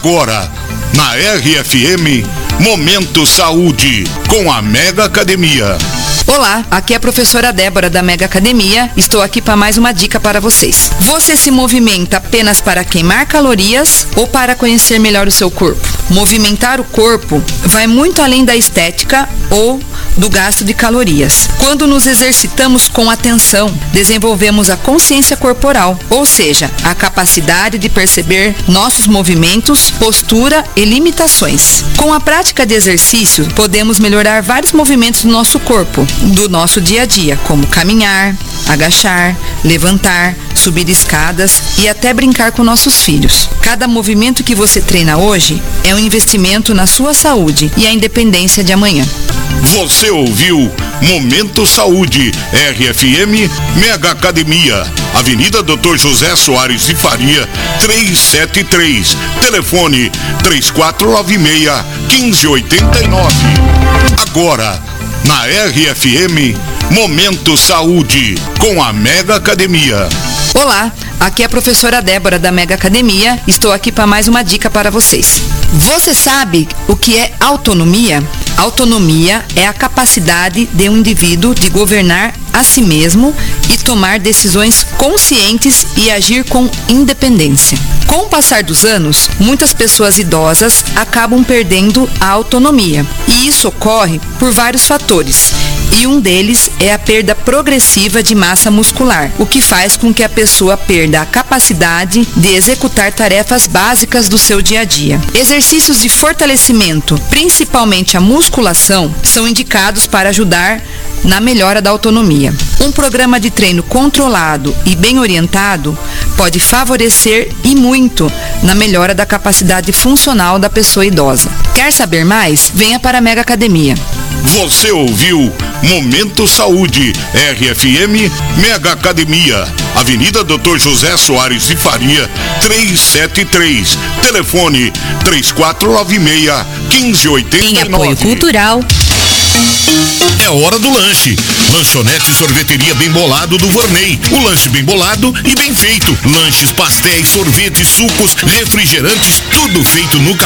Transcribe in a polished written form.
Agora, na RFM, Momento Saúde, com a Mega Academia. Olá, aqui é a professora Débora da Mega Academia. Estou aqui para mais uma dica para vocês. Você se movimenta apenas para queimar calorias ou para conhecer melhor o seu corpo? Movimentar o corpo vai muito além da estética ou do gasto de calorias. Quando nos exercitamos com atenção, desenvolvemos a consciência corporal, ou seja, a capacidade de perceber nossos movimentos, postura e limitações. Com a prática de exercício, podemos melhorar vários movimentos do nosso corpo, do nosso dia a dia, como caminhar, agachar, levantar, subir escadas e até brincar com nossos filhos. Cada movimento que você treina hoje é um investimento na sua saúde e a independência de amanhã. Você ouviu Momento Saúde, RFM Mega Academia, Avenida Dr. José Soares de Faria, 373, telefone 3496-1589. Agora, na RFM, Momento Saúde, com a Mega Academia. Olá, aqui é a professora Débora da Mega Academia. Estou aqui para mais uma dica para vocês. Você sabe o que é autonomia? Autonomia é a capacidade de um indivíduo de governar a si mesmo e tomar decisões conscientes e agir com independência. Com o passar dos anos, muitas pessoas idosas acabam perdendo a autonomia, e isso ocorre por vários fatores. E um deles é a perda progressiva de massa muscular, o que faz com que a pessoa perda a capacidade de executar tarefas básicas do seu dia a dia. Exercícios de fortalecimento, principalmente a musculação, são indicados para ajudar na melhora da autonomia. Um programa de treino controlado e bem orientado pode favorecer e muito na melhora da capacidade funcional da pessoa idosa. Quer saber mais? Venha para a Mega Academia. Você ouviu Momento Saúde, RFM Mega Academia, Avenida Dr. José Soares de Faria, 373, telefone 3496-1589. Em apoio cultural. É hora do lanche. Lanchonete e sorveteria Bem Bolado do Vorney. O lanche bem bolado e bem feito. Lanches, pastéis, sorvetes, sucos, refrigerantes, tudo feito no